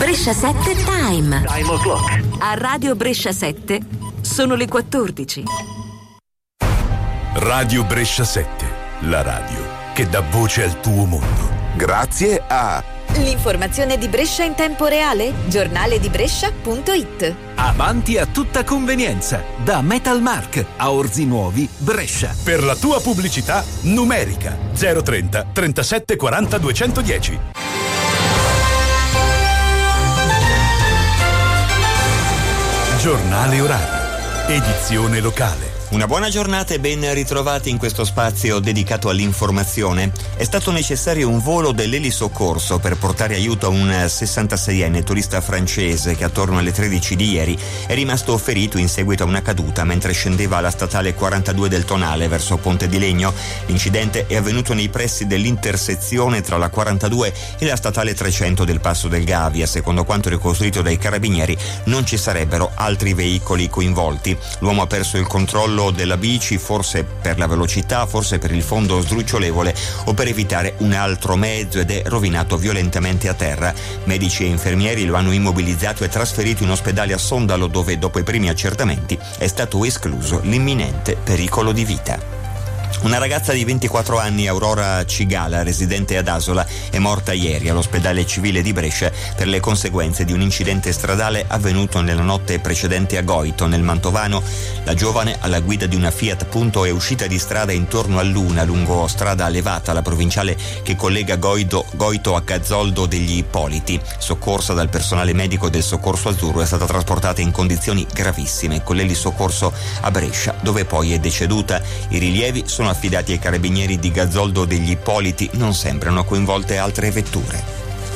Brescia 7 Time. Time o'clock. A Radio Brescia 7 sono le 14. Radio Brescia 7, la radio che dà voce al tuo mondo. Grazie a l'informazione di Brescia in tempo reale, giornale di Brescia.it. Avanti a tutta convenienza, da Metalmark a Orzi Nuovi, Brescia. Per la tua pubblicità numerica 030 37 40 210. Giornale orario, edizione locale. Una buona giornata e ben ritrovati in questo spazio dedicato all'informazione. È stato necessario un volo dell'elisoccorso per portare aiuto a un 66enne turista francese che attorno alle 13 di ieri è rimasto ferito in seguito a una caduta mentre scendeva alla statale 42 del Tonale verso Ponte di Legno. L'incidente è avvenuto nei pressi dell'intersezione tra la 42 e la statale 300 del Passo del Gavia. Secondo quanto ricostruito dai carabinieri non ci sarebbero altri veicoli coinvolti. L'uomo ha perso il controllo della bici, forse per la velocità, forse per il fondo sdrucciolevole o per evitare un altro mezzo, ed è rovinato violentemente a terra. Medici e infermieri lo hanno immobilizzato e trasferito in ospedale a Sondalo, dove dopo i primi accertamenti è stato escluso l'imminente pericolo di vita. Una ragazza di 24 anni, Aurora Cigala, residente ad Asola, è morta ieri all'ospedale civile di Brescia per le conseguenze di un incidente stradale avvenuto nella notte precedente a Goito, nel Mantovano. La giovane, alla guida di una Fiat Punto, è uscita di strada intorno all'una lungo strada Levata, la provinciale che collega Goito a Gazzoldo degli Ippoliti. Soccorsa dal personale medico del Soccorso Azzurro, è stata trasportata in condizioni gravissime con l'elisoccorso a Brescia, dove poi è deceduta. I rilievi sono affidati ai carabinieri di Gazzoldo degli Ippoliti, non sembrano coinvolte altre vetture.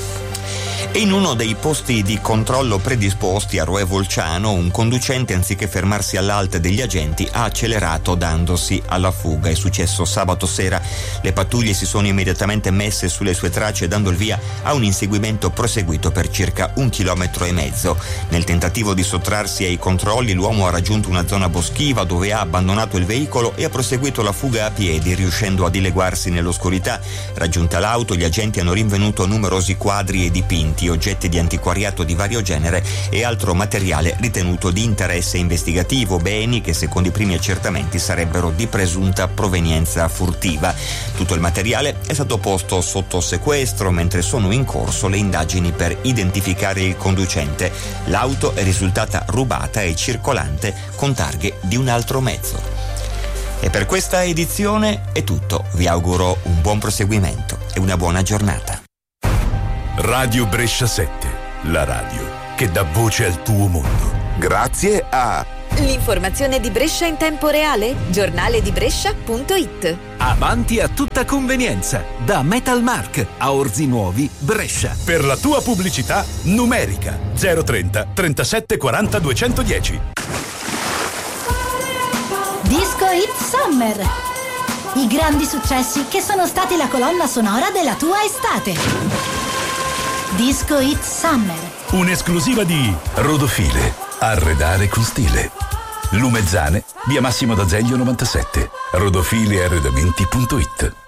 E in uno dei posti di controllo predisposti a Roe Volciano, un conducente, anziché fermarsi all'alta degli agenti, ha accelerato dandosi alla fuga. È successo sabato sera. Le pattuglie si sono immediatamente messe sulle sue tracce, dando il via a un inseguimento proseguito per circa 1,5 chilometri. Nel tentativo di sottrarsi ai controlli, l'uomo ha raggiunto una zona boschiva dove ha abbandonato il veicolo e ha proseguito la fuga a piedi, riuscendo a dileguarsi nell'oscurità. Raggiunta l'auto, gli agenti hanno rinvenuto numerosi quadri e dipinti, oggetti di antiquariato di vario genere e altro materiale ritenuto di interesse investigativo, beni che secondo i primi accertamenti sarebbero di presunta provenienza furtiva. Tutto il materiale è stato posto sotto sequestro mentre sono in corso le indagini per identificare il conducente. L'auto è risultata rubata e circolante con targhe di un altro mezzo. E per questa edizione è tutto. Vi auguro un buon proseguimento e una buona giornata. Radio Brescia 7, la radio che dà voce al tuo mondo. Grazie a l'informazione di Brescia in tempo reale, giornale di Brescia.it. Avanti a tutta convenienza, da Metalmark a Orzi Nuovi, Brescia. Per la tua pubblicità numerica 030 37 40 210. Disco Hit Summer. I grandi successi che sono stati la colonna sonora della tua estate. Disco Hit Summer. Un'esclusiva di Rodofile, arredare con stile. Lumezzane, via Massimo d'Azeglio 97. rodofilearredamenti.it.